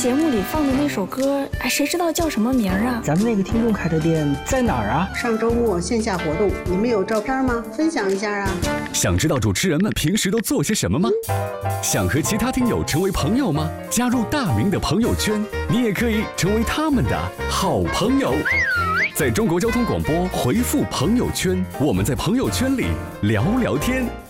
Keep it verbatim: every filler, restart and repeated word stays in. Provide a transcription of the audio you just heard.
节目里放的那首歌，哎，谁知道叫什么名啊？ 咱们那个听众开的店在哪儿啊？ 上周末线下活动，你们有照片吗？分享一下啊！ 想知道主持人们平时都做些什么吗？想和其他听友成为朋友吗？加入大明的朋友圈，你也可以成为他们的好朋友。在中国交通广播回复朋友圈，我们在朋友圈里聊聊天。